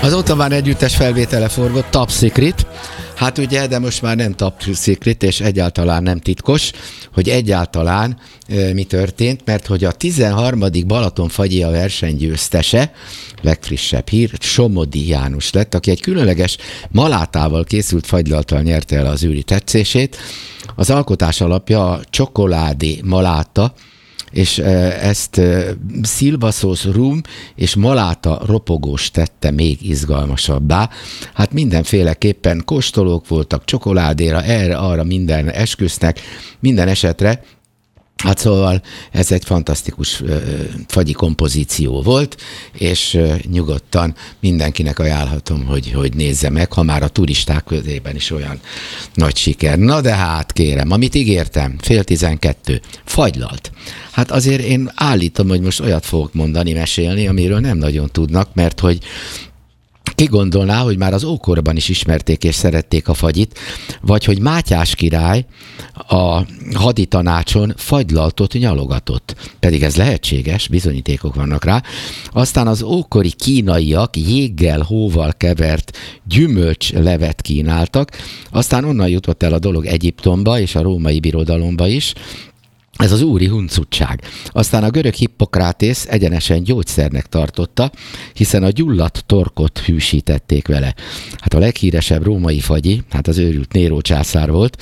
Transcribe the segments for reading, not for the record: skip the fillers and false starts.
Az Ottomán Együttes felvétele forgott, Top Secret. Hát ugye, de most már nem Top Secret, és egyáltalán nem titkos, hogy egyáltalán mi történt, mert hogy a 13. Balatonfagyi verseny győztese, legfrissebb hír, Somodi János lett, aki egy különleges malátával készült fagylalttal nyerte el az űri tetszését. Az alkotás alapja a csokoládé maláta, és ezt szilvaszósz, rum és maláta ropogós tette még izgalmasabbá. Hát mindenféleképpen kóstolók voltak, csokoládéra, erre, arra minden esküsznek, minden esetre. Hát szóval ez egy fantasztikus fagyi kompozíció volt, és nyugodtan mindenkinek ajánlhatom, hogy nézze meg, ha már a turisták közében is olyan nagy siker. Na de hát kérem, amit ígértem, 11:30, fagylalt. Hát azért én állítom, hogy most olyat fogok mondani, mesélni, amiről nem nagyon tudnak, mert hogy ki gondolná, hogy már az ókorban is ismerték és szerették a fagyit, vagy hogy Mátyás király a haditanácson fagylaltot nyalogatott. Pedig ez lehetséges, bizonyítékok vannak rá. Aztán az ókori kínaiak jéggel, hóval kevert gyümölcslevet kínáltak, aztán onnan jutott el a dolog Egyiptomba és a római birodalomba is. Ez az úri huncutság. Aztán a görög Hippokrátész egyenesen gyógyszernek tartotta, hiszen a gyulladt torkot hűsítették vele. Hát a leghíresebb római fagyi, hát az őrült Néró császár volt,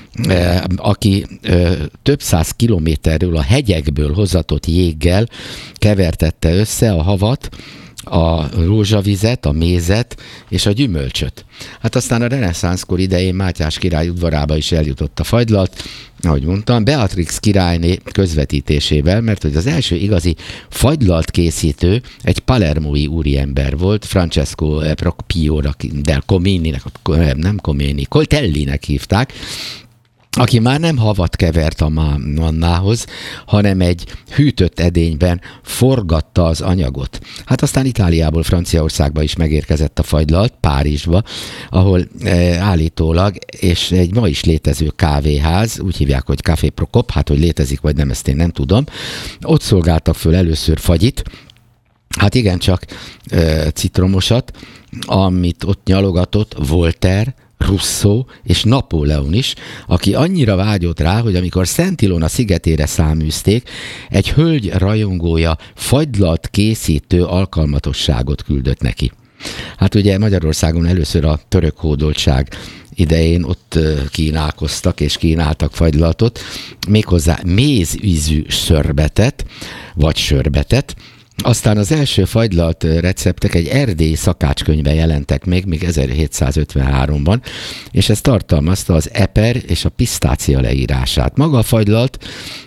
aki több száz kilométerről a hegyekből hozatott jéggel kevertette össze a havat, a rózsavizet, a mézet és a gyümölcsöt. Hát aztán a reneszánszkor idején Mátyás király udvarába is eljutott a fagylalt, ahogy mondtam, Beatrix királyné közvetítésével, mert hogy az első igazi fagylalt készítő egy palermói úriember volt, Francesco Procopio del Comininek, nem Comini, Coltellinek hívták, aki már nem havat kevert a mannához, hanem egy hűtött edényben forgatta az anyagot. Hát aztán Itáliából Franciaországba is megérkezett a fagylalt, Párizsba, ahol állítólag, és egy ma is létező kávéház, úgy hívják, hogy Café Procop, hát hogy létezik vagy nem, ezt én nem tudom, ott szolgáltak föl először fagyit, hát igencsak citromosat, amit ott nyalogatott Voltaire, Rousseau és Napóleon is, aki annyira vágyott rá, hogy amikor Szent Ilona szigetére száműzték, egy hölgy rajongója fagylalt készítő alkalmatosságot küldött neki. Hát ugye Magyarországon először a török hódoltság idején ott kínálkoztak és kínáltak fagylaltot, méghozzá mézízű szörbetet, vagy sörbetet. Aztán az első fagylalt receptek egy erdélyi szakácskönyvben jelentek még 1753-ban, és ez tartalmazta az eper és a pisztácia leírását. Maga a fagylalt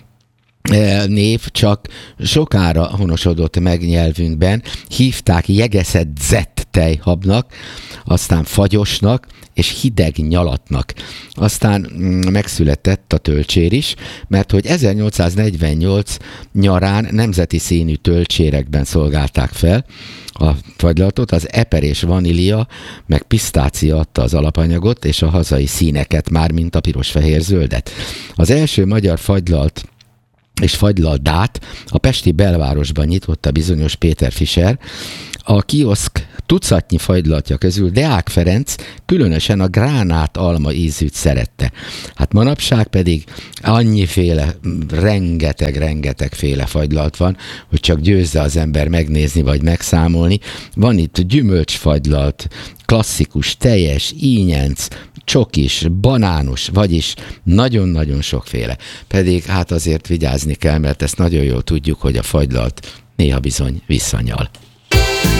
név csak sokára honosodott meg nyelvünkben, hívták jegeszett tejhabnak, aztán fagyosnak és hideg nyalatnak. Aztán megszületett a tölcsér is, mert hogy 1848 nyarán nemzeti színű tölcsérekben szolgálták fel a fagylaltot, az eper és vanília, meg pisztácia adta az alapanyagot, és a hazai színeket már, mint a piros-fehér-zöldet. Az első magyar fagylalt és fagylaldát a pesti belvárosban nyitotta bizonyos Péter Fischer. A kioszk tucatnyi fagylaltja közül Deák Ferenc különösen a gránát alma ízűt szerette. Hát manapság pedig annyiféle, rengeteg féle fagylalt van, hogy csak győzze az ember megnézni vagy megszámolni. Van itt gyümölcsfagylalt, klasszikus, teljes, ínyenc, csokis, banános, vagyis nagyon-nagyon sokféle. Pedig hát azért vigyázni kell, mert ezt nagyon jól tudjuk, hogy a fagylalt néha bizony visszanyal.